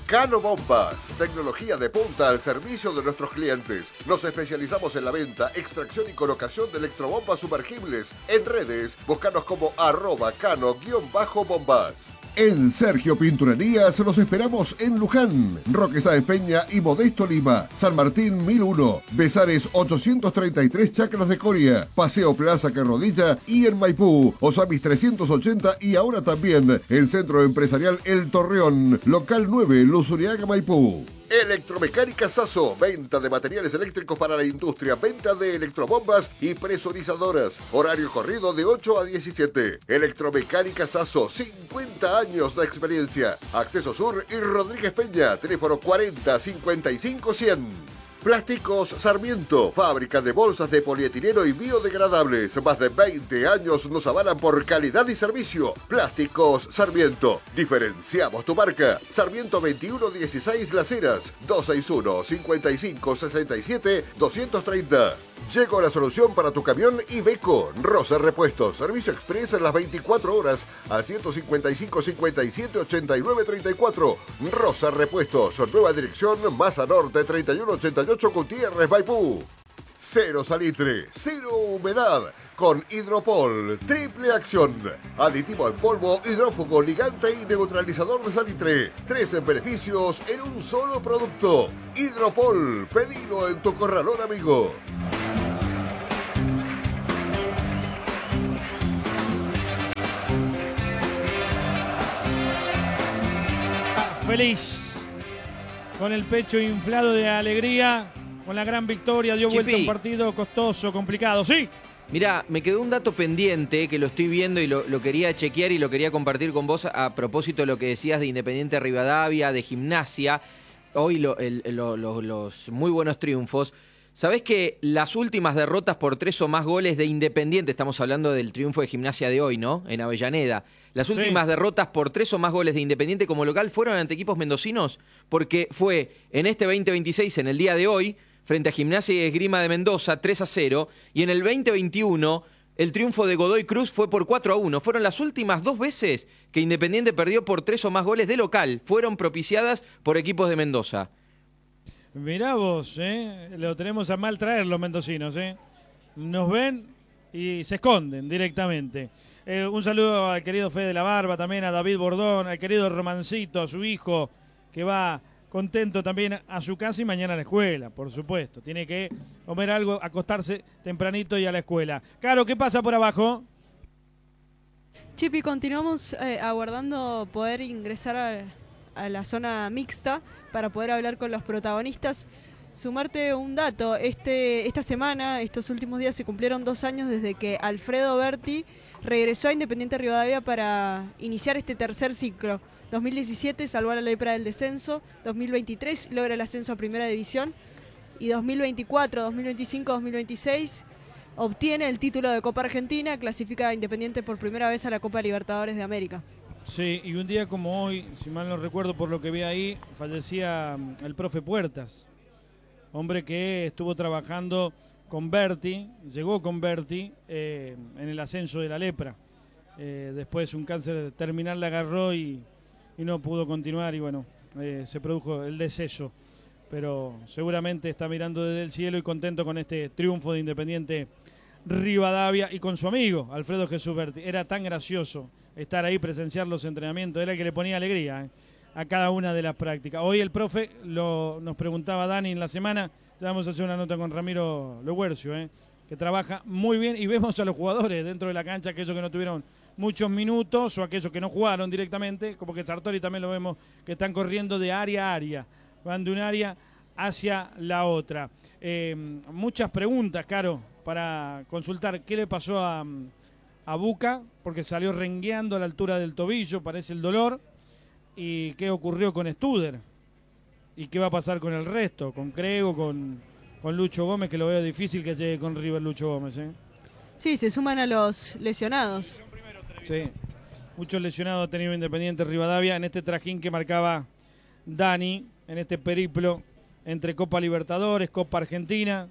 Cano Bombas, tecnología de punta al servicio de nuestros clientes. Nos especializamos en la venta, extracción y colocación de electrobombas sumergibles. En redes, búscanos como @cano_bombas. En Sergio Pinturerías los esperamos en Luján, Roque Sáenz Peña y Modesto Lima, San Martín 1001, Besares 833 Chacras de Coria, Paseo Plaza Carrodilla y en Maipú, Osamis 380 y ahora también el Centro Empresarial El Torreón, local 9, Luzuriaga, Maipú. Electromecánica Sasso, venta de materiales eléctricos para la industria, venta de electrobombas y presurizadoras. Horario corrido de 8 a 17. Electromecánica Sasso, 50 años de experiencia. Acceso Sur y Rodríguez Peña, teléfono 40 55 100. Plásticos Sarmiento, fábrica de bolsas de polietileno y biodegradables. Más de 20 años nos avalan por calidad y servicio. Plásticos Sarmiento. Diferenciamos tu marca. Sarmiento 2116 Las Heras, 261-5567-230. Llegó la solución para tu camión Iveco. Rosa Repuestos. Servicio express en las 24 horas al 155 57 89 34. Rosa Repuestos. Nueva dirección, Maza Norte 3188 Gutiérrez, Maipú. Cero salitre, cero humedad. Con Hidropol, triple acción. Aditivo en polvo, hidrófugo, ligante y neutralizador de salitre. 3 beneficios en un solo producto. Hidropol, pedilo en tu corralón amigo. Feliz, con el pecho inflado de alegría, con la gran victoria, dio vuelta a un partido costoso, complicado, ¿sí? Mirá, me quedó un dato pendiente que lo estoy viendo y lo quería chequear y lo quería compartir con vos a propósito de lo que decías de Independiente Rivadavia, de Gimnasia, hoy los muy buenos triunfos. ¿Sabés que las últimas derrotas por 3 o más goles de Independiente, estamos hablando del triunfo de Gimnasia de hoy, ¿no? En Avellaneda. Las últimas derrotas por 3 o más goles de Independiente como local fueron ante equipos mendocinos, porque fue en este 2026, en el día de hoy, frente a Gimnasia y Esgrima de Mendoza, 3-0, y en el 2021 el triunfo de Godoy Cruz fue por 4-1. Fueron las últimas 2 veces que Independiente perdió por 3 o más goles de local, fueron propiciadas por equipos de Mendoza. Mirá vos, lo tenemos a mal traer los mendocinos, nos ven y se esconden directamente. Un saludo al querido Fede de la Barba, también a David Bordón, al querido Romancito, a su hijo, que va contento también a su casa y mañana a la escuela, por supuesto. Tiene que comer algo, acostarse tempranito y a la escuela. Caro, ¿qué pasa por abajo? Chipi, continuamos aguardando poder ingresar a la zona mixta para poder hablar con los protagonistas. Sumarte un dato, esta semana, estos últimos días se cumplieron 2 años desde que Alfredo Berti regresó a Independiente Rivadavia para iniciar este tercer ciclo. 2017 salvó a la Lepra del descenso, 2023 logra el ascenso a Primera División y 2024, 2025, 2026 obtiene el título de Copa Argentina, clasifica a Independiente por primera vez a la Copa Libertadores de América. Sí, y un día como hoy, si mal no recuerdo por lo que vi ahí, fallecía el profe Puertas, hombre que estuvo trabajando con Berti, llegó con Berti en el ascenso de la Lepra. Después un cáncer terminal le agarró y no pudo continuar y bueno, se produjo el deceso. Pero seguramente está mirando desde el cielo y contento con este triunfo de Independiente Rivadavia y con su amigo Alfredo Jesús Berti. Era tan gracioso estar ahí, presenciar los entrenamientos, era el que le ponía alegría a cada una de las prácticas. Hoy el profe nos preguntaba Dani en la semana, ya vamos a hacer una nota con Ramiro Loguercio, que trabaja muy bien y vemos a los jugadores dentro de la cancha, aquellos que no tuvieron muchos minutos o aquellos que no jugaron directamente, como que Sartori también lo vemos que están corriendo de área a área, van de un área hacia la otra. Muchas preguntas, Caro, para consultar qué le pasó a Buca, porque salió rengueando a la altura del tobillo, parece el dolor, y qué ocurrió con Studer, y qué va a pasar con el resto, con Crego, con Lucho Gómez, que lo veo difícil que llegue con River Lucho Gómez. Sí, se suman a los lesionados. Sí, muchos lesionados ha tenido Independiente Rivadavia en este trajín que marcaba Dani, en este periplo entre Copa Libertadores, Copa Argentina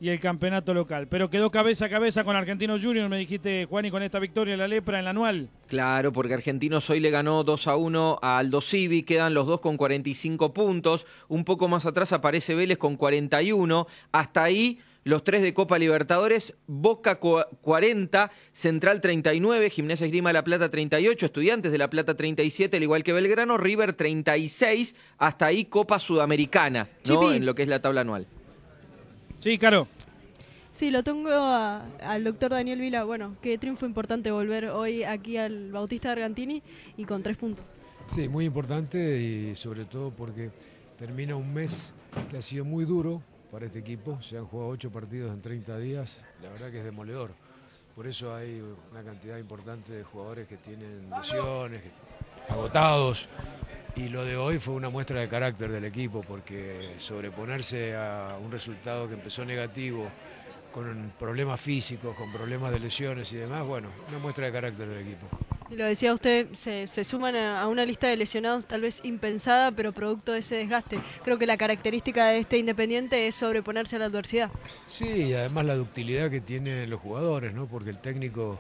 y el campeonato local. Pero quedó cabeza a cabeza con Argentinos Juniors, me dijiste, Juan, y con esta victoria la Lepra en la anual. Claro, porque Argentinos hoy le ganó 2-1 a Aldo Civi, quedan los dos con 45 puntos, un poco más atrás aparece Vélez con 41, hasta ahí los tres de Copa Libertadores, Boca 40, Central 39, Gimnasia Esgrima de La Plata 38, Estudiantes de La Plata 37, al igual que Belgrano, River 36, hasta ahí Copa Sudamericana, ¿no? Chipi. En lo que es la tabla anual. Sí, Caro. Sí, lo tengo al doctor Daniel Vila. Bueno, qué triunfo importante volver hoy aquí al Bautista Argentini y con 3 puntos. Sí, muy importante y sobre todo porque termina un mes que ha sido muy duro para este equipo. Se han jugado 8 partidos en 30 días, la verdad que es demoledor. Por eso hay una cantidad importante de jugadores que tienen lesiones, agotados. Y lo de hoy fue una muestra de carácter del equipo, porque sobreponerse a un resultado que empezó negativo, con problemas físicos, con problemas de lesiones y demás, bueno, una muestra de carácter del equipo. Y lo decía usted, se suman a una lista de lesionados tal vez impensada, pero producto de ese desgaste. Creo que la característica de este Independiente es sobreponerse a la adversidad. Sí, y además la ductilidad que tienen los jugadores, ¿no? Porque el técnico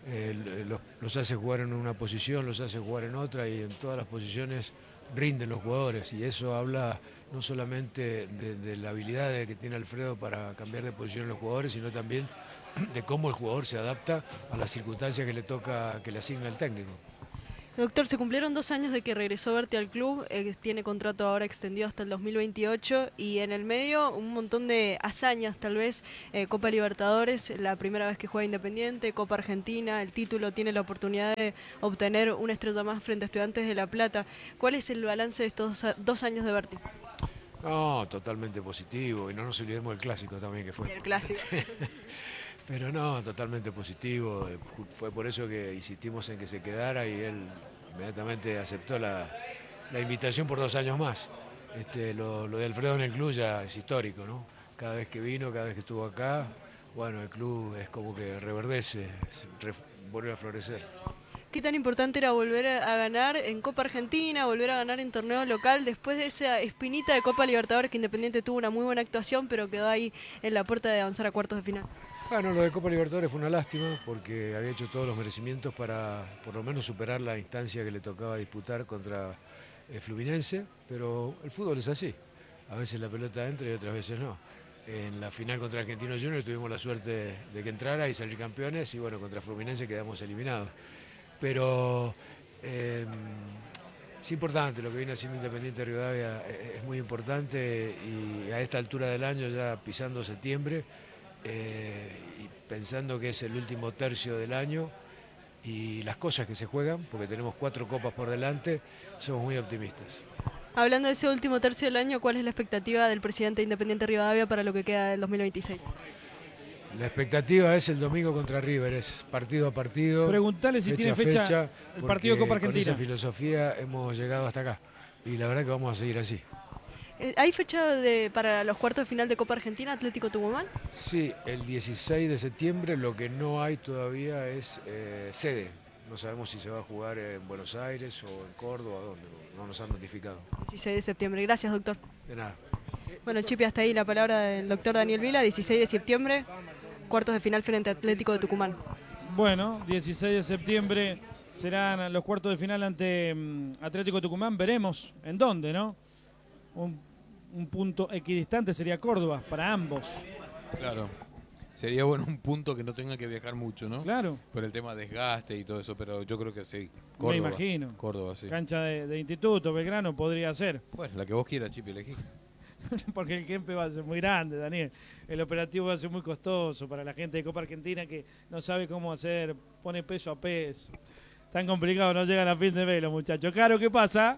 los hace jugar en una posición, los hace jugar en otra, y en todas las posiciones rinden los jugadores, y eso habla no solamente de la habilidad que tiene Alfredo para cambiar de posición a los jugadores, sino también de cómo el jugador se adapta a las circunstancias que le toca, que le asigna el técnico. Doctor, se cumplieron 2 años de que regresó Berti al club, tiene contrato ahora extendido hasta el 2028 y en el medio un montón de hazañas tal vez, Copa Libertadores, la primera vez que juega Independiente, Copa Argentina, el título, tiene la oportunidad de obtener una estrella más frente a Estudiantes de La Plata. ¿Cuál es el balance de estos 2 años de Berti? No, totalmente positivo, y no nos olvidemos del clásico también que fue. El clásico. Pero no, totalmente positivo, fue por eso que insistimos en que se quedara y él inmediatamente aceptó la invitación por 2 años más. Lo de Alfredo en el club ya es histórico, ¿no? Cada vez que vino, cada vez que estuvo acá, bueno, el club es como que reverdece, vuelve a florecer. ¿Qué tan importante era volver a ganar en Copa Argentina, volver a ganar en torneo local, después de esa espinita de Copa Libertadores que Independiente tuvo una muy buena actuación, pero quedó ahí en la puerta de avanzar a cuartos de final? Bueno, lo de Copa Libertadores fue una lástima porque había hecho todos los merecimientos para por lo menos superar la instancia que le tocaba disputar contra Fluminense, pero el fútbol es así. A veces la pelota entra y otras veces no. En la final contra Argentinos Juniors tuvimos la suerte de que entrara y salir campeones, y bueno, contra Fluminense quedamos eliminados. Pero es importante lo que viene haciendo Independiente Rivadavia, es muy importante, y a esta altura del año, ya pisando septiembre, y pensando que es el último tercio del año y las cosas que se juegan, porque tenemos 4 copas por delante, somos muy optimistas. Hablando de ese último tercio del año, ¿cuál es la expectativa del presidente de Independiente Rivadavia para lo que queda del 2026? La expectativa es el domingo contra River, es partido a partido. Preguntale si tiene fecha el partido de Copa Argentina. Con esa filosofía hemos llegado hasta acá y la verdad que vamos a seguir así. ¿Hay fecha para los cuartos de final de Copa Argentina, Atlético Tucumán? Sí, el 16 de septiembre, lo que no hay todavía es sede. No sabemos si se va a jugar en Buenos Aires o en Córdoba, donde no nos han notificado. 16 de septiembre, gracias doctor. De nada. Bueno, Chipi, hasta ahí la palabra del doctor Daniel Vila, 16 de septiembre, cuartos de final frente a Atlético de Tucumán. Bueno, 16 de septiembre serán los cuartos de final ante Atlético de Tucumán, veremos en dónde, ¿no? Un punto equidistante sería Córdoba para ambos. Claro, sería bueno un punto que no tenga que viajar mucho, ¿no? Claro. Por el tema desgaste y todo eso, pero yo creo que sí. Córdoba, me imagino. Córdoba, sí. Cancha de instituto, Belgrano podría ser. Bueno, la que vos quieras, Chipi, elegí. Porque el Kempe va a ser muy grande, Daniel. El operativo va a ser muy costoso para la gente de Copa Argentina que no sabe cómo hacer, pone peso a peso. Tan complicado, no llegan a fin de mes los muchachos. Caro, ¿qué pasa?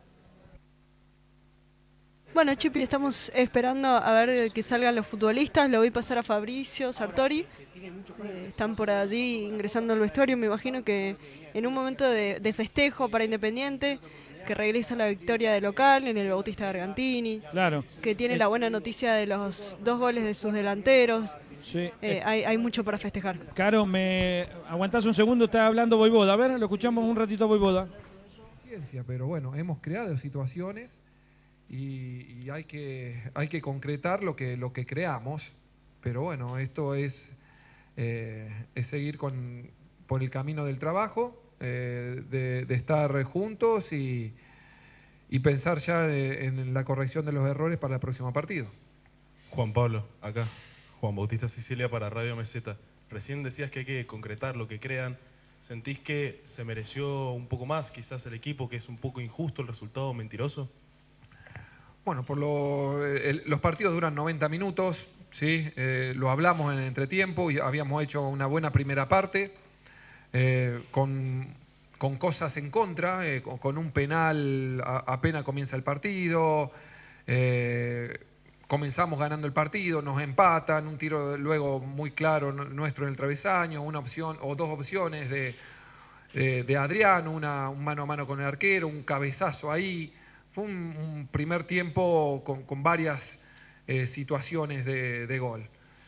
Bueno, Chipi, estamos esperando a ver que salgan los futbolistas. Lo vi pasar a Fabricio Sartori. Están por allí ingresando al vestuario. Me imagino que en un momento de festejo para Independiente, que regresa la victoria de local en el Bautista Argentini. Claro. Que tiene la buena noticia de los 2 goles de sus delanteros. Sí. Hay mucho para festejar. Caro, ¿me aguantás un segundo? Está hablando Voivoda. A ver, lo escuchamos un ratito, Voivoda. Pero bueno, hemos creado situaciones y hay que concretar lo que creamos. pero bueno, esto es seguir por el camino del trabajo, de estar juntos y pensar ya en la corrección de los errores para el próximo partido. Juan Pablo, acá. Juan Bautista Sicilia para Radio Meseta. Recién decías que hay que concretar lo que crean. ¿Sentís que se mereció un poco más quizás el equipo, que es un poco injusto el resultado, mentiroso? Bueno, los partidos duran 90 minutos, ¿sí? Lo hablamos en el entretiempo y habíamos hecho una buena primera parte con cosas en contra, con un penal apenas comienza el partido, comenzamos ganando el partido, nos empatan, un tiro luego muy claro nuestro en el travesaño, una opción o dos opciones de Adrián, un mano a mano con el arquero, un cabezazo ahí. Fue un primer tiempo con varias situaciones de gol.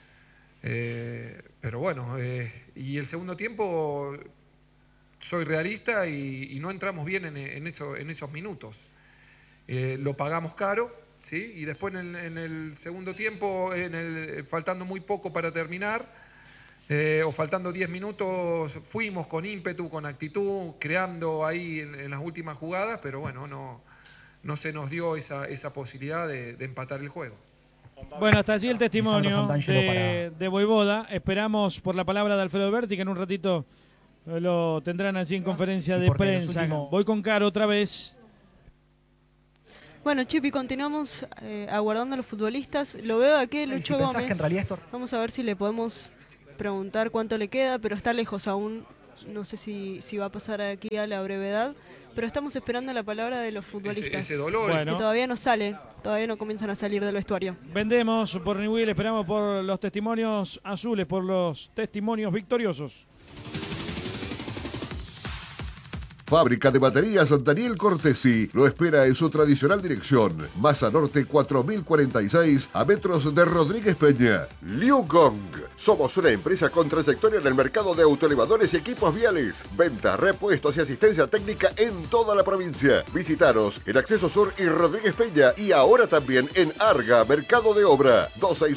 Pero bueno, y el segundo tiempo soy realista y no entramos bien en esos minutos. Lo pagamos caro, ¿sí? Y después en el segundo tiempo, faltando muy poco para terminar, o faltando 10 minutos, fuimos con ímpetu, con actitud, creando ahí en las últimas jugadas, pero bueno, no se nos dio esa posibilidad de empatar el juego. Bueno, hasta allí el testimonio de Voivoda. Esperamos por la palabra de Alfredo Berti, que en un ratito lo tendrán allí en conferencia de prensa. Voy con Caro otra vez. Bueno, Chipi, continuamos aguardando a los futbolistas. Lo veo aquí, Lucho Gómez. En realidad Vamos a ver si le podemos preguntar cuánto le queda, pero está lejos aún. No sé si va a pasar aquí a la brevedad. Pero estamos esperando la palabra de los futbolistas. Ese dolor. Bueno. Que todavía no salen, todavía no comienzan a salir del vestuario. Vendemos por Newell, esperamos por los testimonios azules, por los testimonios victoriosos. Fábrica de baterías Daniel Cortesi lo espera en su tradicional dirección. Masa Norte 4046 a metros de Rodríguez Peña. Liu Gong. Somos una empresa con trayectoria en el mercado de autoelevadores y equipos viales. Venta, repuestos y asistencia técnica en toda la provincia. Visitaros en Acceso Sur y Rodríguez Peña y ahora también en Arga, Mercado de Obra.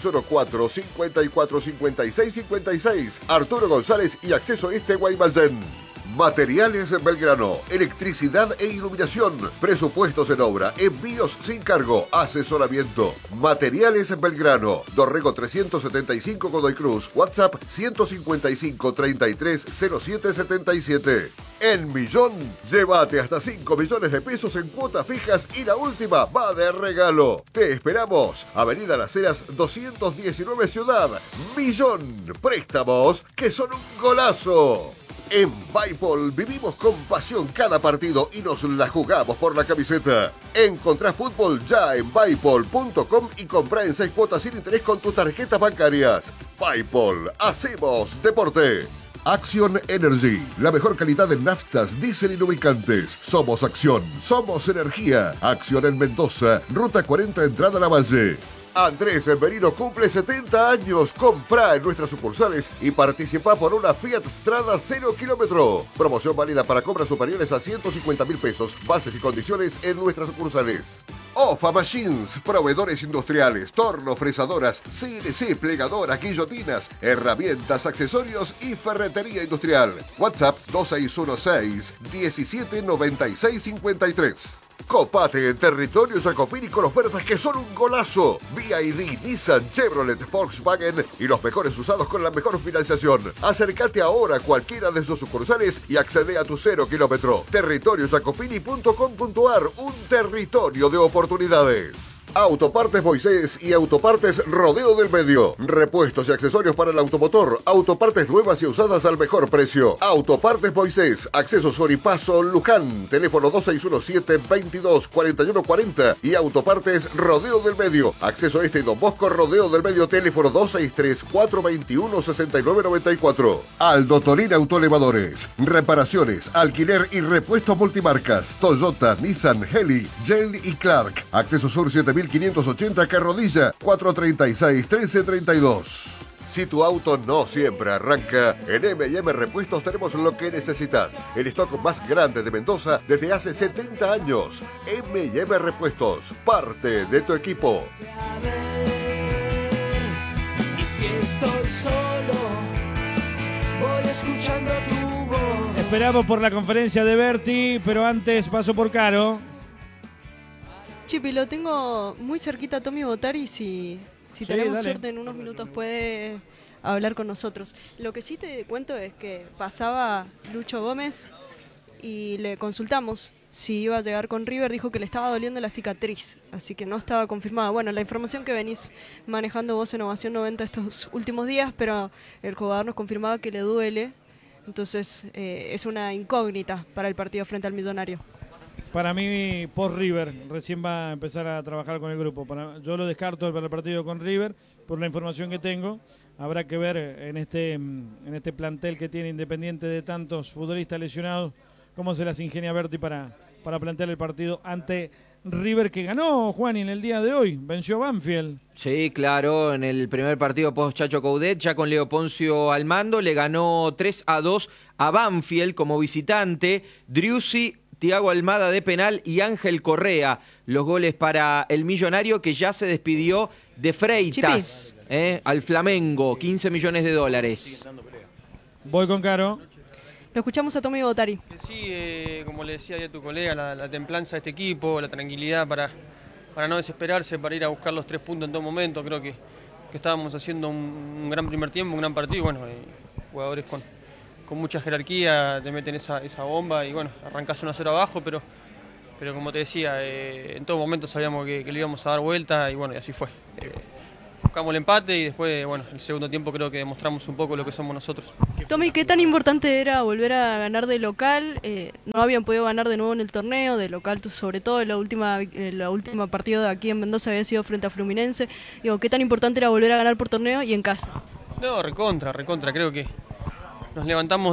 2614-545656. Arturo González y Acceso Este Guaymallén. Materiales Belgrano, electricidad e iluminación, presupuestos en obra, envíos sin cargo, asesoramiento. Materiales Belgrano, Dorrego 375 Godoy Cruz, WhatsApp 155 33 07 77. En Millón, llévate hasta 5 millones de pesos en cuotas fijas y la última va de regalo. Te esperamos, Avenida Las Heras 219 Ciudad. Millón, préstamos que son un golazo. En Bipol vivimos con pasión cada partido y nos la jugamos por la camiseta. Encontrá fútbol ya en Bipol.com y comprá en 6 cuotas sin interés con tus tarjetas bancarias. Bipol, hacemos deporte. Action Energy, la mejor calidad en naftas, diésel y lubricantes. Somos Acción, somos energía. Acción en Mendoza, Ruta 40, entrada a la Valle. Andrés Merino cumple 70 años. Comprá en nuestras sucursales y participa por una Fiat Strada 0 kilómetro. Promoción válida para compras superiores a 150.000 pesos. Bases y condiciones en nuestras sucursales. OFA Machines, proveedores industriales, torno, fresadoras, CNC, plegadoras, guillotinas, herramientas, accesorios y ferretería industrial. WhatsApp 2616-179653. Copate en Territorio Jacopini con ofertas que son un golazo. BYD, Nissan, Chevrolet, Volkswagen y los mejores usados con la mejor financiación. Acércate ahora a cualquiera de sus sucursales y accede a tu 0 kilómetro. territoriojacopini.com.ar, un territorio de oportunidades. Autopartes Moisés y Autopartes Rodeo del Medio. Repuestos y accesorios para el automotor. Autopartes nuevas y usadas al mejor precio. Autopartes Moisés, Acceso Sur y Paso Luján. Teléfono 2617-224140. Y Autopartes Rodeo del Medio. Acceso Este y Don Bosco Rodeo del Medio. Teléfono 263-421-6994. Aldo Torín Autoelevadores. Reparaciones, alquiler y repuestos multimarcas. Toyota, Nissan, Heli, Gel y Clark. Acceso Sur 7580 Carrodilla 436-1332. Si tu auto no siempre arranca, en M&M Repuestos tenemos lo que necesitas. El stock más grande de Mendoza desde hace 70 años. M&M Repuestos, parte de tu equipo. Si estoy solo, voy escuchando tu voz. Esperamos por la conferencia de Berti, pero antes paso por Caro. Chipi, lo tengo muy cerquita a Tommy Botari, si tenemos dale. suerte en unos minutos puede hablar con nosotros. Lo que sí te cuento es que pasaba Lucho Gómez y le consultamos si iba a llegar con River, dijo que le estaba doliendo la cicatriz, así que no estaba confirmada. Bueno, la información que venís manejando vos en Ovación 90 estos últimos días, pero el jugador nos confirmaba que le duele, entonces es una incógnita para el partido frente al Millonario. Para mí, post River, recién va a empezar a trabajar con el grupo. Yo lo descarto para el partido con River, por la información que tengo. Habrá que ver en este plantel que tiene Independiente de tantos futbolistas lesionados, cómo se las ingenia Berti para plantear el partido ante River, que ganó, Juan, en el día de hoy, venció a Banfield. Sí, claro, en el primer partido post Chacho Coudet, ya con Leo Poncio al mando, le ganó 3-2 a Banfield como visitante. Driussi, Thiago Almada de penal y Ángel Correa, los goles para el Millonario, que ya se despidió de Freitas al Flamengo, $15 millones. Voy con Caro. Lo escuchamos a Tommy Botari. Sí, como le decía a tu colega, la templanza de este equipo, la tranquilidad para no desesperarse, para ir a buscar los 3 puntos en todo momento. Creo que estábamos haciendo un gran primer tiempo, un gran partido. Bueno, jugadores con mucha jerarquía te meten esa bomba y bueno, arrancás 1-0 abajo, pero como te decía, en todo momento sabíamos que le íbamos a dar vuelta y bueno, y así fue. Buscamos el empate y después, bueno, el segundo tiempo creo que demostramos un poco lo que somos nosotros. Tommy, ¿qué tan importante era volver a ganar de local? No habían podido ganar de nuevo en el torneo, de local sobre todo, la última partido de aquí en Mendoza había sido frente a Fluminense. Digo, ¿qué tan importante era volver a ganar por torneo y en casa? No, recontra, creo que nos levantamos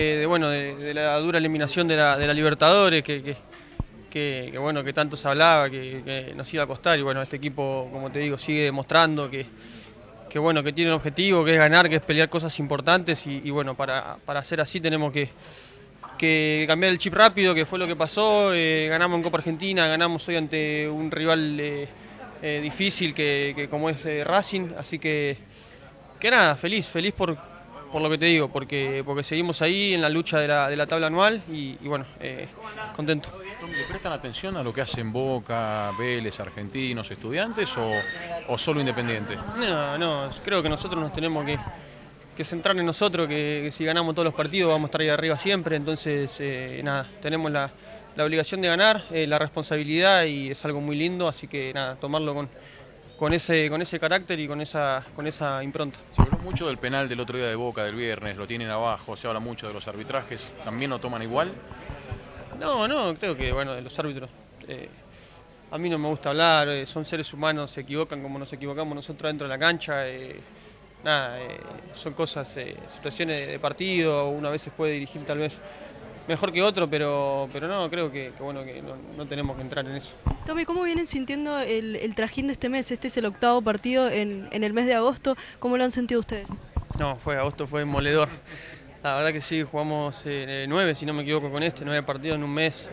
de la dura eliminación de la Libertadores, que bueno, que tanto se hablaba, que nos iba a costar, y bueno, este equipo, como te digo, sigue demostrando que bueno, que tiene un objetivo, que es ganar, que es pelear cosas importantes, y bueno, para hacer así tenemos que cambiar el chip rápido, que fue lo que pasó. Ganamos en Copa Argentina, ganamos hoy ante un rival difícil que como es Racing, así que nada, feliz por lo que te digo, porque seguimos ahí en la lucha de la tabla anual y bueno, contento. ¿Le prestan atención a lo que hacen Boca, Vélez, Argentinos, Estudiantes o solo Independiente? No, creo que nosotros nos tenemos que centrar en nosotros, que si ganamos todos los partidos vamos a estar ahí arriba siempre, entonces nada, tenemos la obligación de ganar, la responsabilidad, y es algo muy lindo, así que nada, tomarlo con ese carácter y con esa impronta. Se habló mucho del penal del otro día de Boca, del viernes, lo tienen abajo, se habla mucho de los arbitrajes, ¿también lo toman igual? No, creo que bueno, de los árbitros, a mí no me gusta hablar, son seres humanos, se equivocan como nos equivocamos nosotros dentro de la cancha, son cosas, situaciones de partido, uno a veces puede dirigir tal vez mejor que otro, pero no, creo que bueno, que no tenemos que entrar en eso. Tommy, ¿cómo vienen sintiendo el trajín de este mes? Este es el 8º partido en el mes de agosto, ¿cómo lo han sentido ustedes? No, agosto fue demoledor. La verdad que sí, jugamos 9, si no me equivoco con 9 partidos en un mes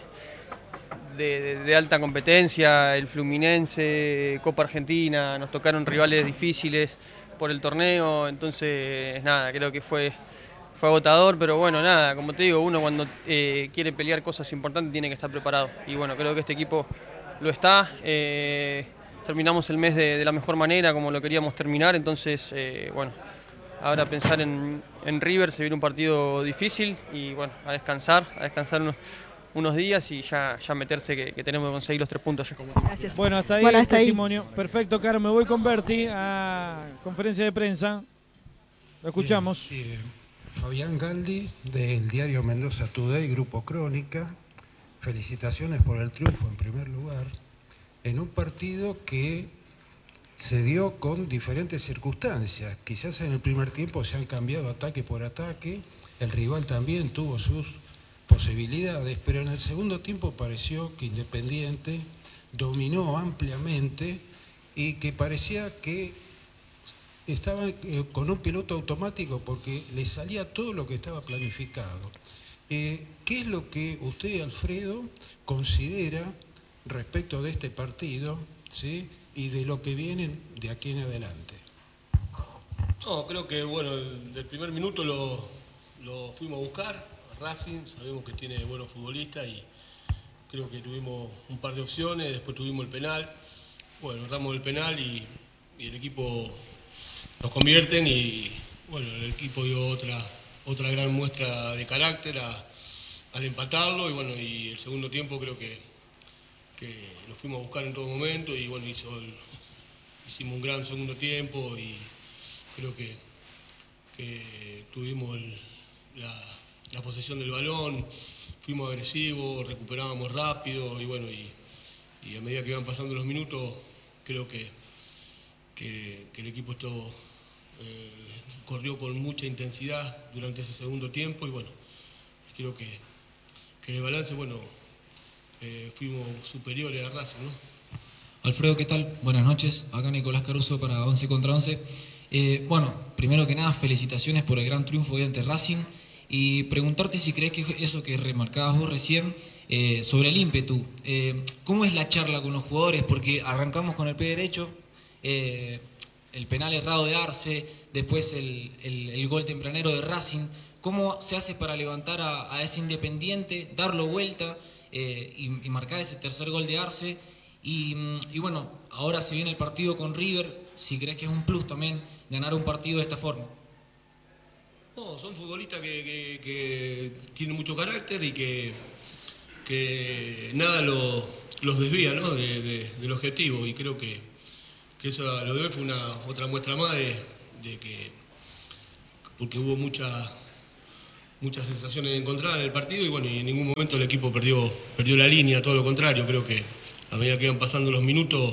de alta competencia, el Fluminense, Copa Argentina, nos tocaron rivales difíciles por el torneo, entonces nada, creo que fue agotador, pero bueno, nada, como te digo, uno cuando quiere pelear cosas importantes tiene que estar preparado, y bueno, creo que este equipo lo está. Terminamos el mes de la mejor manera, como lo queríamos terminar, entonces bueno, ahora pensar en River, se viene un partido difícil y bueno, a descansar unos días y ya meterse que tenemos que conseguir los 3 puntos. Gracias. Bueno, hasta ahí el testimonio. Perfecto, Caro, me voy con Berti a conferencia de prensa. Lo escuchamos. Fabián Galdi, del diario Mendoza Today, Grupo Crónica. Felicitaciones por el triunfo en primer lugar, en un partido que se dio con diferentes circunstancias. Quizás en el primer tiempo se han cambiado ataque por ataque, el rival también tuvo sus posibilidades, pero en el segundo tiempo pareció que Independiente dominó ampliamente y que parecía que estaba con un piloto automático porque le salía todo lo que estaba planificado. ¿Qué es lo que usted, Alfredo, considera respecto de este partido, ¿sí?, y de lo que viene de aquí en adelante? No, creo que bueno, del primer minuto lo fuimos a buscar, a Racing, sabemos que tiene buenos futbolistas y creo que tuvimos un par de opciones, después tuvimos el penal, bueno, erramos el penal y el equipo nos convierten y bueno, el equipo dio otra gran muestra de carácter al empatarlo y bueno, y el segundo tiempo creo que lo fuimos a buscar en todo momento y bueno, hicimos un gran segundo tiempo y creo que tuvimos la posesión del balón, fuimos agresivos, recuperábamos rápido y bueno, y a medida que iban pasando los minutos, creo que el equipo corrió con mucha intensidad durante ese segundo tiempo y bueno, creo que en el balance, bueno, fuimos superiores a Racing, ¿no? Alfredo, ¿qué tal? Buenas noches. Acá Nicolás Caruso para 11 contra 11. Bueno, primero que nada, felicitaciones por el gran triunfo hoy ante Racing y preguntarte si crees que eso que remarcabas vos recién sobre el ímpetu, ¿cómo es la charla con los jugadores? Porque arrancamos con el pie derecho, el penal errado de Arce, después el gol tempranero de Racing. ¿Cómo se hace para levantar a ese Independiente, darlo vuelta y marcar ese tercer gol de Arce? Y bueno, ahora se viene el partido con River, si crees que es un plus también ganar un partido de esta forma. No, son futbolistas que tienen mucho carácter y que nada los desvía, ¿no? del objetivo y creo que eso lo de hoy fue otra muestra más de que porque hubo muchas sensaciones encontradas en el partido y bueno, y en ningún momento el equipo perdió la línea, todo lo contrario, creo que a medida que iban pasando los minutos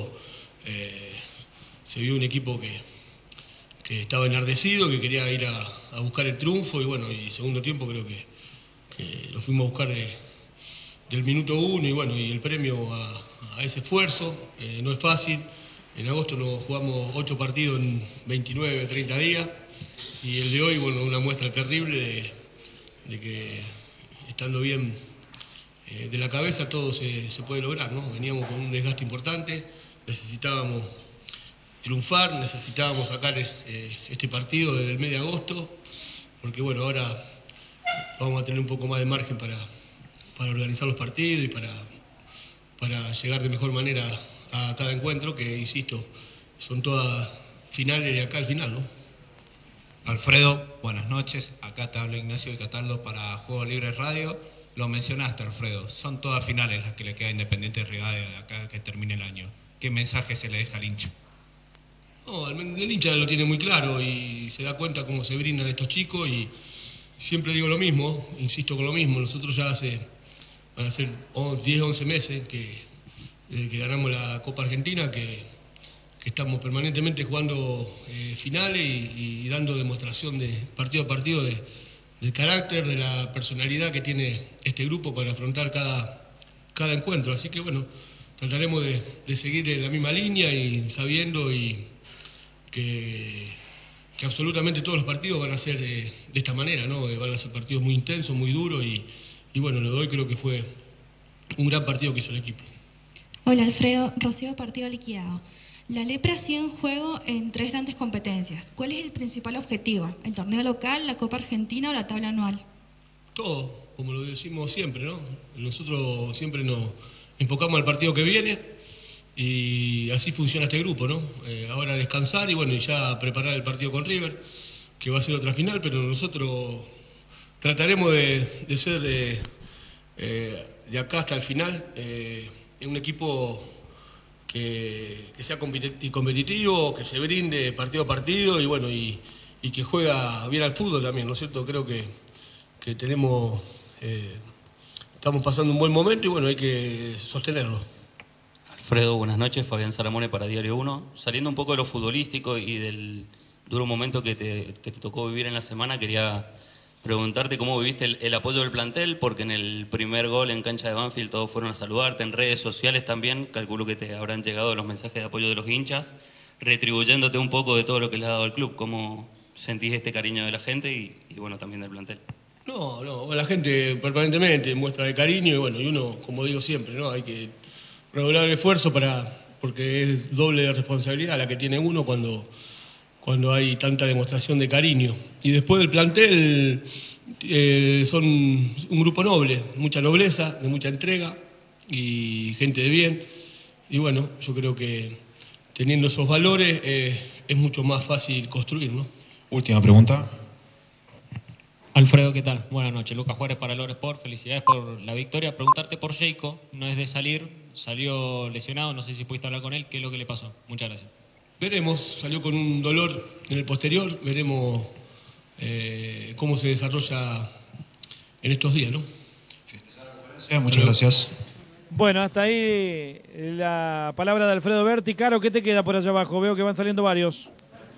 se vio un equipo que estaba enardecido, que quería ir a buscar el triunfo y bueno, y segundo tiempo creo que lo fuimos a buscar del minuto 1 y bueno, y el premio a ese esfuerzo, no es fácil, en agosto nos jugamos 8 partidos en 29, 30 días y el de hoy, bueno, una muestra terrible de que estando bien de la cabeza todo se puede lograr, ¿no? Veníamos con un desgaste importante, necesitábamos triunfar, necesitábamos sacar este partido desde el mes de agosto, porque bueno, ahora vamos a tener un poco más de margen para organizar los partidos y para llegar de mejor manera a cada encuentro, que insisto, son todas finales de acá al final, ¿no? Alfredo, buenas noches, acá te habla Ignacio de Cataldo para Juego Libre Radio. Lo mencionaste, Alfredo, son todas finales las que le queda a Independiente Rivadavia de acá que termine el año. ¿Qué mensaje se le deja al hincha? No, el hincha lo tiene muy claro y se da cuenta cómo se brindan estos chicos y siempre digo lo mismo, insisto con lo mismo, nosotros ya van a ser 10, 11 meses desde que ganamos la Copa Argentina, que estamos permanentemente jugando finales y dando demostración de partido a partido del carácter, de la personalidad que tiene este grupo para afrontar cada encuentro. Así que bueno, trataremos de seguir en la misma línea y sabiendo que absolutamente todos los partidos van a ser de esta manera, ¿no? Van a ser partidos muy intensos, muy duros y bueno, lo de hoy creo que fue un gran partido que hizo el equipo. Hola Alfredo, Rocío, partido liquidado. La Lepra sigue en juego en 3 grandes competencias. ¿Cuál es el principal objetivo? ¿El torneo local, la Copa Argentina o la tabla anual? Todo, como lo decimos siempre, ¿no? Nosotros siempre nos enfocamos al partido que viene y así funciona este grupo, ¿no? Ahora descansar y bueno, y ya preparar el partido con River, que va a ser otra final, pero nosotros trataremos de ser de acá hasta el final un equipo que sea competitivo, que se brinde partido a partido y bueno, y que juega bien al fútbol también, ¿no es cierto? Creo que estamos pasando un buen momento y bueno, hay que sostenerlo. Alfredo, buenas noches, Fabián Salamone para Diario 1. Saliendo un poco de lo futbolístico y del duro momento que te tocó vivir en la semana, quería preguntarte cómo viviste el apoyo del plantel, porque en el primer gol en cancha de Banfield todos fueron a saludarte, en redes sociales también, calculo que te habrán llegado los mensajes de apoyo de los hinchas, retribuyéndote un poco de todo lo que le ha dado al club. ¿Cómo sentís este cariño de la gente y bueno, también del plantel? No, la gente permanentemente muestra el cariño y bueno, y uno, como digo siempre, ¿no? Hay que redoblar el esfuerzo porque es doble responsabilidad la que tiene uno cuando cuando hay tanta demostración de cariño. Y después del plantel son un grupo noble, mucha nobleza, de mucha entrega y gente de bien. Y bueno, yo creo que teniendo esos valores es mucho más fácil construir, ¿no? Última pregunta. Alfredo, ¿qué tal? Buenas noches. Lucas Juárez para Lore Sport. Felicidades por la victoria. Preguntarte por Jacob, no es de salir, salió lesionado, no sé si pudiste hablar con él, ¿qué es lo que le pasó? Muchas gracias. Veremos, salió con un dolor en el posterior, veremos cómo se desarrolla en estos días, ¿no? Muchas gracias. Bueno, hasta ahí la palabra de Alfredo Berti. Caro, ¿qué te queda por allá abajo? Veo que van saliendo varios.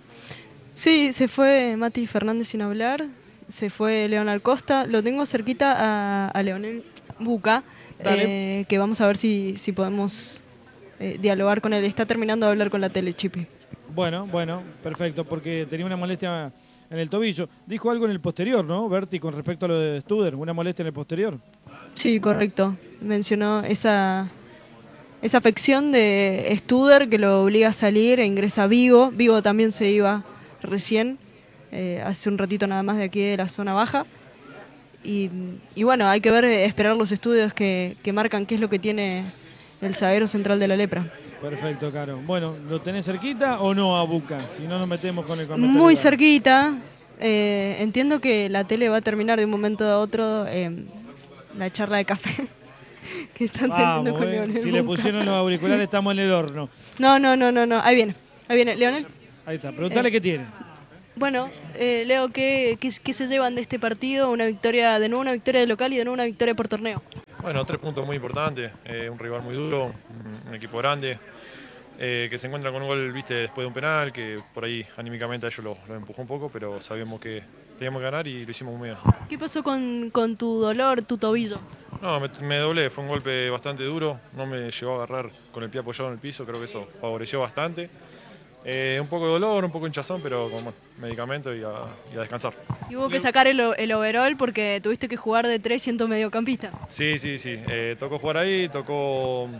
Sí, se fue Mati Fernández sin hablar, se fue Leonel Costa, lo tengo cerquita a Leonel Buca, que vamos a ver si podemos dialogar con él. Está terminando de hablar con la tele, Chipi. Bueno, perfecto, porque tenía una molestia en el tobillo. Dijo algo en el posterior, ¿no, Berti, con respecto a lo de Studer? ¿Una molestia en el posterior? Sí, correcto. Mencionó esa afección de Studer que lo obliga a salir e ingresa Vigo. Vigo también se iba recién, hace un ratito nada más de aquí de la zona baja. Y bueno, hay que ver, esperar los estudios que marcan qué es lo que tiene el zaguero central de la Lepra. Perfecto, Caro. Bueno, ¿lo tenés cerquita o no a Buca? Si no, nos metemos con el comentario. Muy cerquita. Entiendo que la tele va a terminar de un momento a otro la charla de café que están teniendo con Leonel. Si le pusieron los auriculares, estamos en el horno. No. Ahí viene. Leonel. Ahí está. Preguntale qué tiene. Bueno, Leo, ¿qué se llevan de este partido? Una victoria de local y de nuevo una victoria por torneo. Bueno, 3 puntos muy importantes, un rival muy duro, un equipo grande, que se encuentra con un gol, viste, después de un penal, que por ahí anímicamente a ellos lo empujó un poco, pero sabíamos que teníamos que ganar y lo hicimos muy bien. ¿Qué pasó con tu dolor, tu tobillo? No, me doblé, fue un golpe bastante duro, no me llegó a agarrar con el pie apoyado en el piso, creo que eso favoreció bastante. Un poco de dolor, un poco de hinchazón, pero con medicamento y a descansar. Y hubo que sacar el overall porque tuviste que jugar de 3 siendo mediocampista. Sí. Tocó jugar ahí, tocó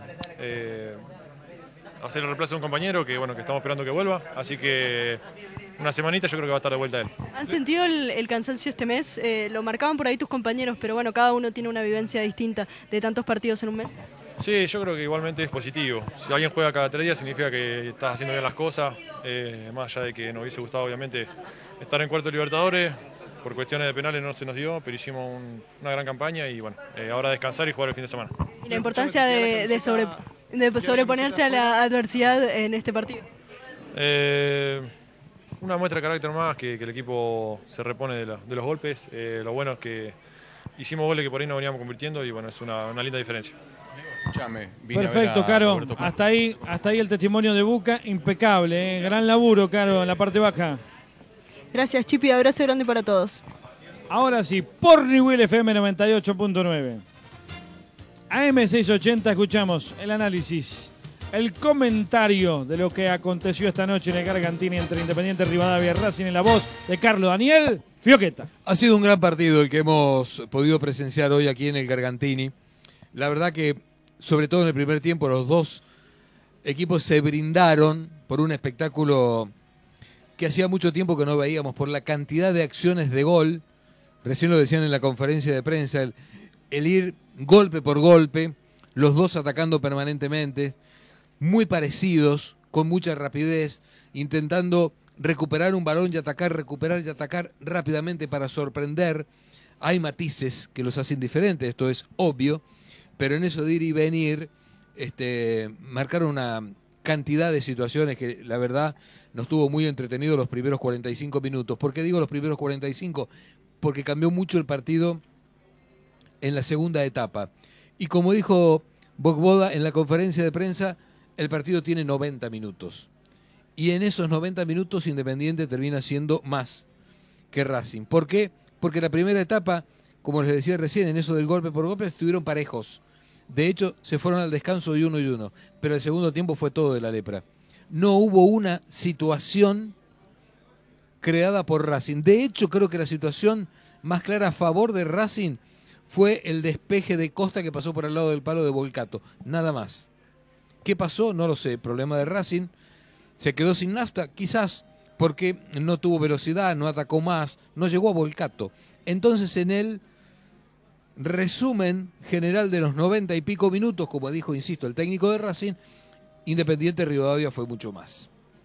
hacer el reemplazo de un compañero que estamos esperando que vuelva. Así que una semanita yo creo que va a estar de vuelta él. ¿Han sentido el cansancio este mes? Lo marcaban por ahí tus compañeros, pero bueno, cada uno tiene una vivencia distinta de tantos partidos en un mes. Sí, yo creo que igualmente es positivo. Si alguien juega cada 3 días significa que estás haciendo bien las cosas, más allá de que nos hubiese gustado obviamente estar en cuarto de Libertadores, por cuestiones de penales no se nos dio, pero hicimos una gran campaña y ahora descansar y jugar el fin de semana. Y la importancia de sobreponerse a la adversidad en este partido. Una muestra de carácter más, que el equipo se repone de los golpes. Lo bueno es que hicimos goles que por ahí no veníamos convirtiendo y es una linda diferencia. Perfecto, Caro. Hasta ahí el testimonio de Buca, impecable. Gran laburo, Caro, en la parte baja. Gracias, Chipi. Abrazo grande para todos. Ahora sí, por Newell FM 98.9. AM680 escuchamos el análisis, el comentario de lo que aconteció esta noche en el Gargantini entre Independiente Rivadavia y Racing, en la voz de Carlos Daniel Fioqueta. Ha sido un gran partido el que hemos podido presenciar hoy aquí en el Gargantini. La verdad que, sobre todo en el primer tiempo, los dos equipos se brindaron por un espectáculo que hacía mucho tiempo que no veíamos, por la cantidad de acciones de gol. Recién lo decían en la conferencia de prensa, el ir golpe por golpe, los dos atacando permanentemente, muy parecidos, con mucha rapidez, intentando recuperar un balón y atacar, recuperar y atacar rápidamente para sorprender. Hay matices que los hacen diferentes, esto es obvio, pero en eso de ir y venir, marcaron una cantidad de situaciones que la verdad nos tuvo muy entretenidos los primeros 45 minutos. ¿Por qué digo los primeros 45? Porque cambió mucho el partido en la segunda etapa. Y como dijo Bogboda en la conferencia de prensa, el partido tiene 90 minutos. Y en esos 90 minutos Independiente termina siendo más que Racing. ¿Por qué? Porque la primera etapa, como les decía recién, en eso del golpe por golpe, estuvieron parejos. De hecho, se fueron al descanso de 1-1. Pero el segundo tiempo fue todo de la Lepra. No hubo una situación creada por Racing. De hecho, creo que la situación más clara a favor de Racing fue el despeje de Costa que pasó por al lado del palo de Volcato. Nada más. ¿Qué pasó? No lo sé. Problema de Racing. Se quedó sin nafta, quizás, porque no tuvo velocidad, no atacó más, no llegó a Volcato. Entonces en el resumen general de los 90 y pico minutos, como dijo, insisto, el técnico de Racing, Independiente Rivadavia fue mucho más.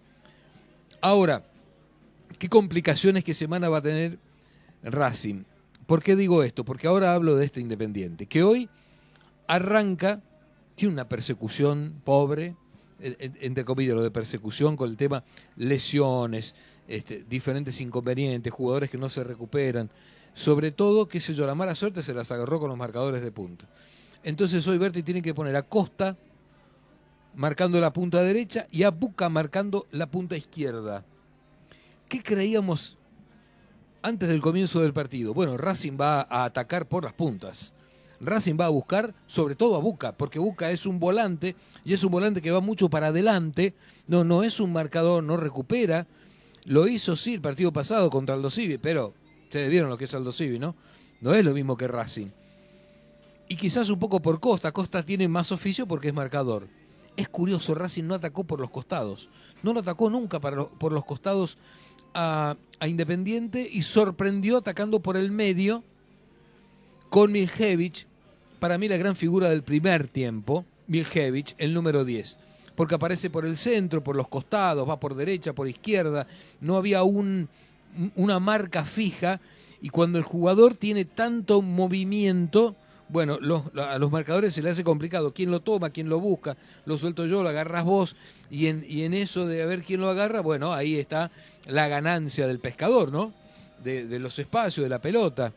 Ahora, ¿qué complicaciones que semana va a tener Racing? ¿Por qué digo esto? Porque ahora hablo de este Independiente, que hoy arranca, tiene una persecución pobre, entre comillas, lo de persecución con el tema lesiones, diferentes inconvenientes, jugadores que no se recuperan, sobre todo, qué sé yo, la mala suerte se las agarró con los marcadores de punta. Entonces hoy Berti tiene que poner a Costa marcando la punta derecha y a Buca marcando la punta izquierda. ¿Qué creíamos antes del comienzo del partido? Bueno, Racing va a atacar por las puntas. Racing va a buscar sobre todo a Buca, porque Buca es un volante, y es un volante que va mucho para adelante, no es un marcador, no recupera. Lo hizo sí el partido pasado contra Aldo Civi, pero ustedes vieron lo que es Aldo Civi, ¿no? No es lo mismo que Racing. Y quizás un poco por Costa. Costa tiene más oficio porque es marcador. Es curioso, Racing no atacó por los costados. No lo atacó nunca por los costados a Independiente y sorprendió atacando por el medio con Miljevich, para mí la gran figura del primer tiempo, Miljevich, el número 10. Porque aparece por el centro, por los costados, va por derecha, por izquierda. No había una marca fija y cuando el jugador tiene tanto movimiento, bueno, a los marcadores se le hace complicado. ¿Quién lo toma? ¿Quién lo busca? Lo suelto yo, lo agarras vos. Y en eso de a ver quién lo agarra, bueno, ahí está la ganancia del pescador, ¿no? De los espacios, de la pelota.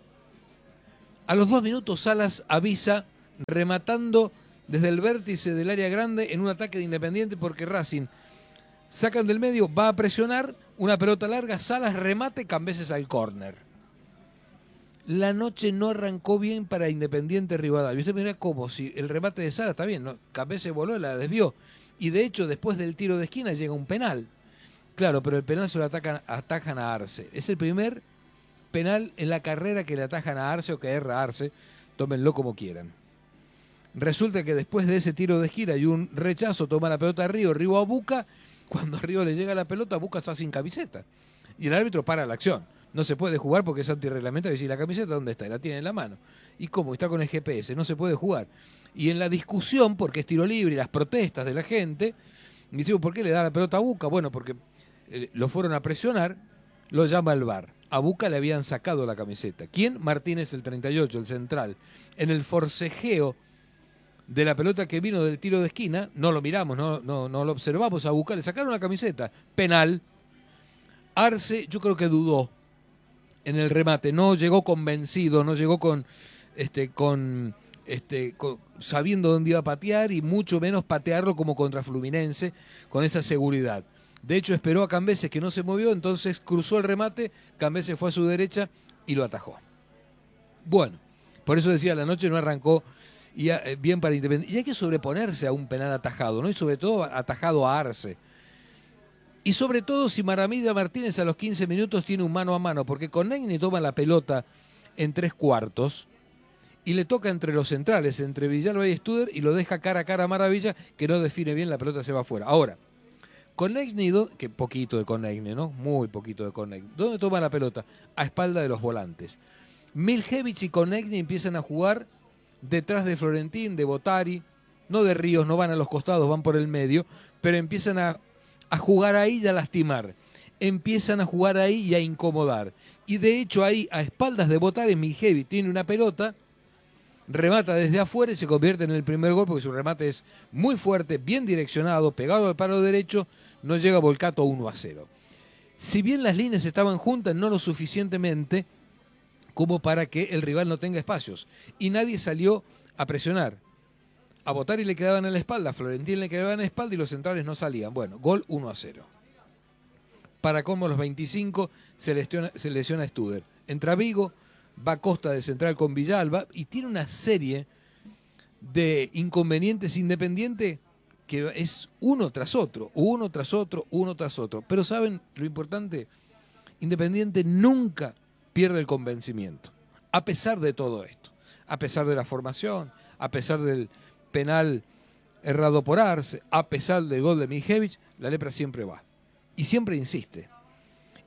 A los 2 minutos Salas avisa rematando desde el vértice del área grande en un ataque de Independiente porque Racing sacan del medio, va a presionar, una pelota larga, Salas remate, Cambeses al córner. La noche no arrancó bien para Independiente Rivadavia. Usted me dirá, ¿cómo? Si el remate de Salas está bien, ¿no? Cambeses voló, la desvió. Y de hecho, después del tiro de esquina llega un penal. Claro, pero el penal se lo atajan a Arce. Es el primer penal en la carrera que le atajan a Arce o que erra a Arce. Tómenlo como quieran. Resulta que después de ese tiro de esquina y un rechazo, toma la pelota a Río a Buca. Cuando a Río le llega la pelota, Buca está sin camiseta. Y el árbitro para la acción. No se puede jugar porque es antirreglamentario. Y si la camiseta, ¿dónde está? La tiene en la mano. ¿Y cómo? Está con el GPS. No se puede jugar. Y en la discusión, porque es tiro libre y las protestas de la gente, decimos, ¿por qué le da la pelota a Buca? Bueno, porque lo fueron a presionar, lo llama el VAR. A Buca le habían sacado la camiseta. ¿Quién? Martínez, el 38, el central. En el forcejeo de la pelota que vino del tiro de esquina, no lo miramos, no lo observamos a Buca, le sacaron la camiseta. Penal. Arce, yo creo que dudó en el remate, no llegó convencido, no llegó sabiendo dónde iba a patear y mucho menos patearlo como contra Fluminense con esa seguridad. De hecho, esperó a Cambeses que no se movió, entonces cruzó el remate, Cambeses fue a su derecha y lo atajó. Bueno, por eso decía, la noche no arrancó bien para Independiente. Y hay que sobreponerse a un penal atajado, ¿no? Y sobre todo atajado a Arce. Y sobre todo si Maramida Martínez a los 15 minutos tiene un mano a mano, porque Conegni toma la pelota en 3/4 y le toca entre los centrales, entre Villalba y Studer, y lo deja cara a cara a Maravilla, que no define bien, la pelota se va afuera. Ahora, Conegni, que poquito de Conegni, ¿no? Muy poquito de Conegni. ¿Dónde toma la pelota? A espalda de los volantes. Miljevich y Conegni empiezan a jugar detrás de Florentín, de Botari, no de Ríos, no van a los costados, van por el medio, pero empiezan a jugar ahí y a lastimar. Empiezan a jugar ahí y a incomodar. Y de hecho ahí, a espaldas de Botari, Miljevich tiene una pelota, remata desde afuera y se convierte en el primer gol porque su remate es muy fuerte, bien direccionado, pegado al palo derecho, no llega Volcato 1-0. Si bien las líneas estaban juntas, no lo suficientemente como para que el rival no tenga espacios. Y nadie salió a presionar. A Botari le quedaban en la espalda, a Florentín le quedaban en la espalda y los centrales no salían. Bueno, gol 1-0. Para colmo, los 25 se lesiona Studer. Entra Vigo, va Costa de central con Villalba y tiene una serie de inconvenientes Independiente que es uno tras otro. Pero ¿saben lo importante? Independiente nunca pierde el convencimiento. A pesar de todo esto. A pesar de la formación, a pesar del penal errado por Arce, a pesar del gol de Miljevich, la lepra siempre va. Y siempre insiste.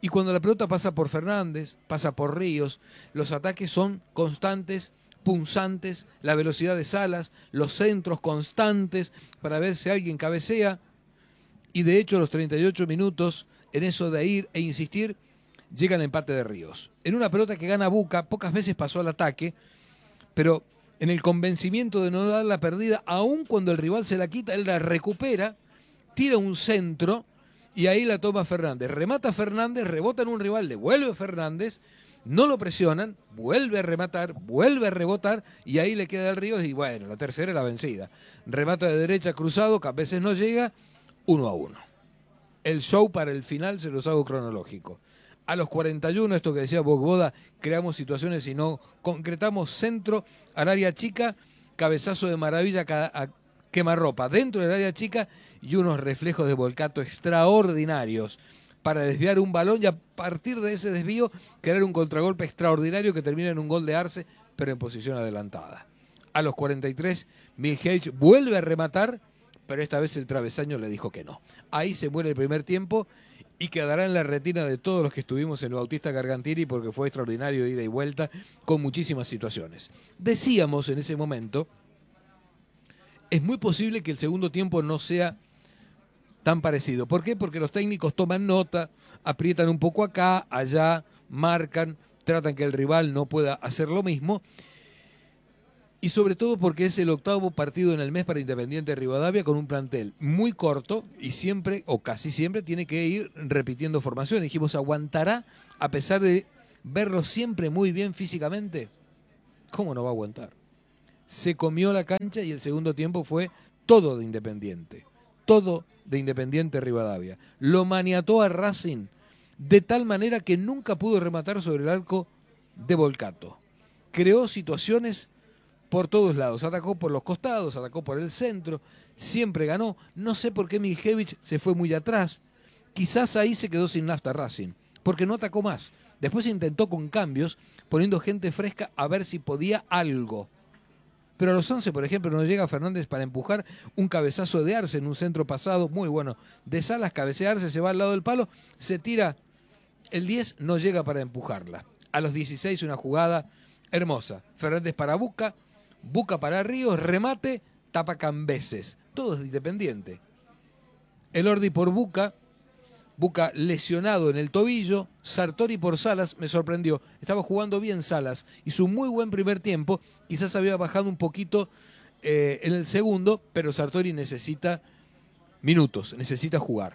Y cuando la pelota pasa por Fernández, pasa por Ríos, los ataques son constantes, punzantes, la velocidad de Salas, los centros constantes para ver si alguien cabecea. Y de hecho, a los 38 minutos, en eso de ir e insistir, llega el empate de Ríos. En una pelota que gana Buca, pocas veces pasó al ataque, pero en el convencimiento de no dar la perdida, aun cuando el rival se la quita, él la recupera, tira un centro y ahí la toma Fernández. Remata Fernández, rebota en un rival, devuelve Fernández, no lo presionan, vuelve a rematar, vuelve a rebotar y ahí le queda el Ríos y bueno, la tercera es la vencida. Remata de derecha cruzado, que a veces no llega, 1-1. El show para el final se los hago cronológico. A los 41, esto que decía Bogboda, creamos situaciones y no concretamos, centro al área chica, cabezazo de maravilla a quemarropa dentro del área chica y unos reflejos de Volcato extraordinarios para desviar un balón y a partir de ese desvío crear un contragolpe extraordinario que termina en un gol de Arce, pero en posición adelantada. A los 43, Milhage vuelve a rematar, pero esta vez el travesaño le dijo que no. Ahí se muere el primer tiempo y quedará en la retina de todos los que estuvimos en el Bautista Gargantini porque fue extraordinario ida y vuelta con muchísimas situaciones. Decíamos en ese momento, es muy posible que el segundo tiempo no sea tan parecido. ¿Por qué? Porque los técnicos toman nota, aprietan un poco acá, allá, marcan, tratan que el rival no pueda hacer lo mismo. Y sobre todo porque es el octavo partido en el mes para Independiente Rivadavia con un plantel muy corto y siempre, o casi siempre, tiene que ir repitiendo formación. Dijimos, ¿aguantará a pesar de verlo siempre muy bien físicamente? ¿Cómo no va a aguantar? Se comió la cancha y el segundo tiempo fue todo de Independiente. Todo de Independiente Rivadavia. Lo maniató a Racing de tal manera que nunca pudo rematar sobre el arco de Volcato. Creó situaciones por todos lados, atacó por los costados, atacó por el centro, siempre ganó. No sé por qué Milhevich se fue muy atrás. Quizás ahí se quedó sin nafta Racing, porque no atacó más. Después intentó con cambios, poniendo gente fresca a ver si podía algo. Pero a los 11, por ejemplo, no llega Fernández para empujar un cabezazo de Arce en un centro pasado muy bueno. De Salas, cabecea Arce, se va al lado del palo, se tira el 10, no llega para empujarla. A los 16, una jugada hermosa. Fernández para Buca, Buca para Ríos, remate, tapa Cambeses. Todo es de Independiente. El Ordi por Buca, Buca lesionado en el tobillo, Sartori por Salas, me sorprendió. Estaba jugando bien Salas, hizo un muy buen primer tiempo, quizás había bajado un poquito en el segundo, pero Sartori necesita minutos, necesita jugar.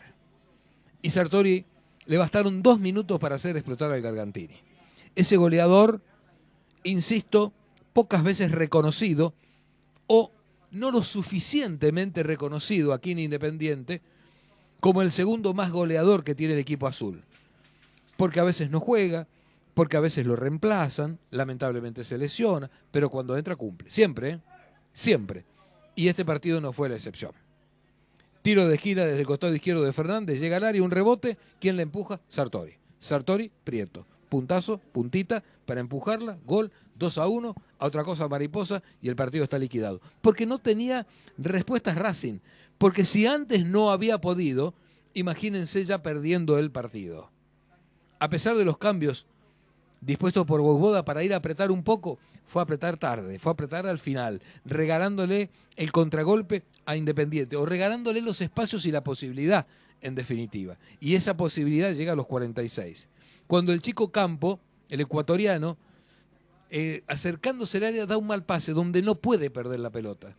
Y Sartori le bastaron 2 minutos para hacer explotar al Gargantini. Ese goleador, insisto, pocas veces reconocido o no lo suficientemente reconocido aquí en Independiente como el segundo más goleador que tiene el equipo azul. Porque a veces no juega, porque a veces lo reemplazan, lamentablemente se lesiona, pero cuando entra cumple. Siempre, ¿eh? Siempre. Y este partido no fue la excepción. Tiro de esquina desde el costado izquierdo de Fernández, llega al área, un rebote, ¿quién le empuja? Sartori. Sartori, Prieto. Puntazo, puntita, para empujarla, gol, 2-1, a otra cosa mariposa y el partido está liquidado. Porque no tenía respuestas Racing. Porque si antes no había podido, imagínense ya perdiendo el partido. A pesar de los cambios dispuestos por Bogboda para ir a apretar un poco, fue a apretar tarde, fue a apretar al final, regalándole el contragolpe a Independiente o regalándole los espacios y la posibilidad, en definitiva. Y esa posibilidad llega a los 46. Cuando el chico Campo, el ecuatoriano, acercándose al área, da un mal pase donde no puede perder la pelota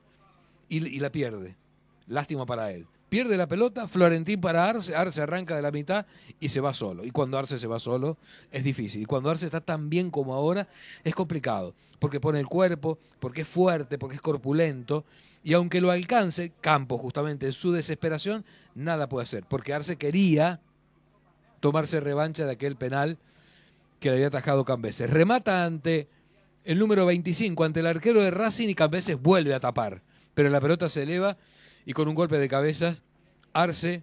y la pierde. Lástima para él. Pierde la pelota, Florentín para Arce, Arce arranca de la mitad y se va solo. Y cuando Arce se va solo es difícil. Y cuando Arce está tan bien como ahora es complicado. Porque pone el cuerpo, porque es fuerte, porque es corpulento. Y aunque lo alcance, Campo justamente en su desesperación, nada puede hacer. Porque Arce quería tomarse revancha de aquel penal que le había atajado Cambeses. Remata ante el número 25, ante el arquero de Racing y Cambeses vuelve a tapar. Pero la pelota se eleva y con un golpe de cabeza Arce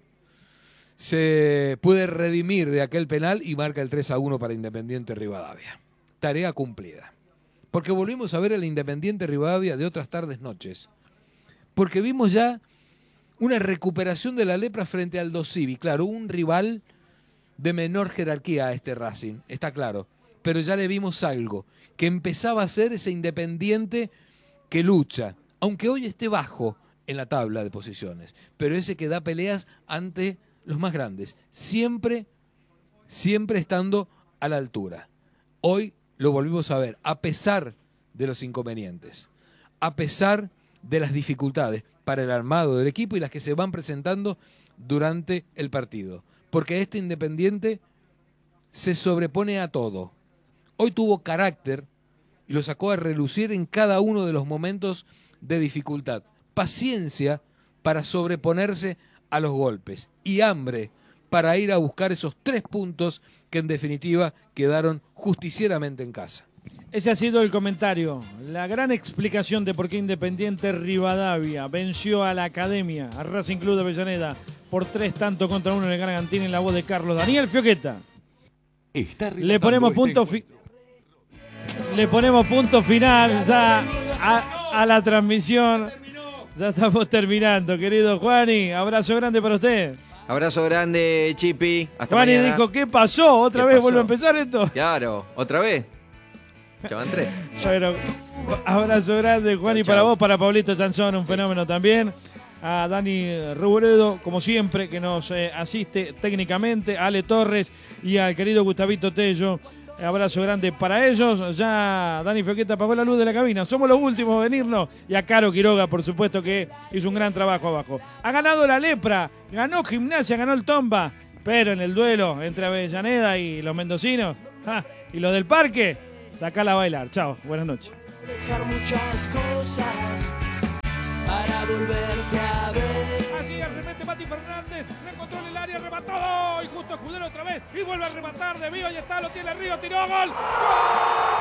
se puede redimir de aquel penal y marca el 3-1 para Independiente Rivadavia. Tarea cumplida. Porque volvimos a ver al Independiente Rivadavia de otras tardes noches. Porque vimos ya una recuperación de la lepra frente al Aldosivi. Claro, un rival de menor jerarquía a este Racing, está claro. Pero ya le vimos algo, que empezaba a ser ese Independiente que lucha, aunque hoy esté bajo en la tabla de posiciones, pero ese que da peleas ante los más grandes, siempre estando a la altura. Hoy lo volvimos a ver, a pesar de los inconvenientes, a pesar de las dificultades para el armado del equipo y las que se van presentando durante el partido. Porque este Independiente se sobrepone a todo. Hoy tuvo carácter y lo sacó a relucir en cada uno de los momentos de dificultad. Paciencia para sobreponerse a los golpes y hambre para ir a buscar esos 3 puntos que en definitiva quedaron justicieramente en casa. Ese ha sido el comentario, la gran explicación de por qué Independiente Rivadavia venció a la Academia, a Racing Club de Avellaneda, por 3-1 en el Gargantín, en la voz de Carlos Daniel Fioqueta. Le ponemos punto final ya a la transmisión. Ya estamos terminando, querido Juani. Abrazo grande para usted. Abrazo grande, Chipi. Hasta Juani mañana. dijo, ¿qué pasó? ¿Otra vez vuelve a empezar esto? Claro, ¿otra vez? Ya van 3. Bueno, abrazo grande, Juani, para vos, para Pablito Sansón, un fenómeno también. A Dani Rubredo, como siempre, que nos asiste técnicamente. A Ale Torres y al querido Gustavito Tello. Abrazo grande para ellos. Ya Dani Fioqueta apagó la luz de la cabina. Somos los últimos a venirnos. Y a Caro Quiroga, por supuesto, que hizo un gran trabajo abajo. Ha ganado la Lepra, ganó Gimnasia, ganó el Tomba. Pero en el duelo entre Avellaneda y los mendocinos, y los del Parque, sacala a bailar. Chao, buenas noches. Dejar muchas cosas para volverte a ver. Así remete Mati Fernández, le encontró en el área, remató y justo Escudero otra vez y vuelve a rematar de Vivo, y está, lo tiene arriba, tiró, gol. ¡Gol!